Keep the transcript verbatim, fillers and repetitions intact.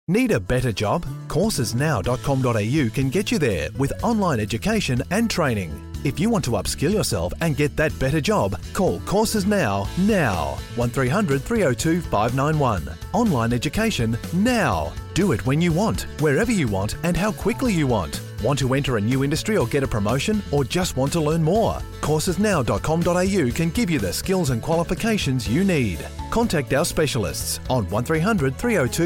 Need a better job? courses now dot com dot a u can get you there with online education and training. If you want to upskill yourself and get that better job, call Courses Now, now. one three hundred three oh two five nine one. Online education now. Do it when you want, wherever you want and how quickly you want. Want to enter a new industry or get a promotion, or just want to learn more? courses now dot com dot a u can give you the skills and qualifications you need. Contact our specialists on one three hundred three oh two